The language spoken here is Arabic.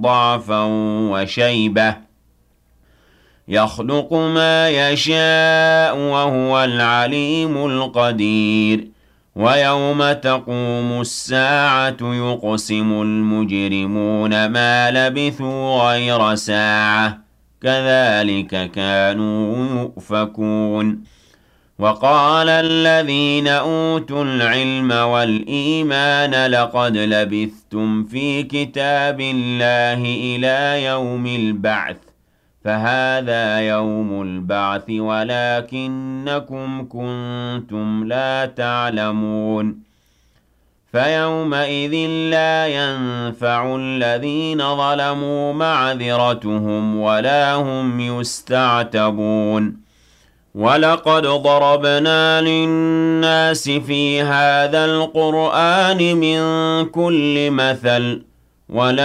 ضعفا وشيبة يخلق ما يشاء وهو العليم القدير ويوم تقوم الساعة يقسم المجرمون ما لبثوا غير ساعة كذلك كانوا يؤفكون وقال الذين أوتوا العلم والإيمان لقد لبثتم في كتاب الله إلى يوم البعث فهذا يوم البعث ولكنكم كنتم لا تعلمون فيومئذ لا ينفع الذين ظلموا معذرتهم ولا هم يستعتبون ولقد ضربنا للناس في هذا القرآن من كل مثل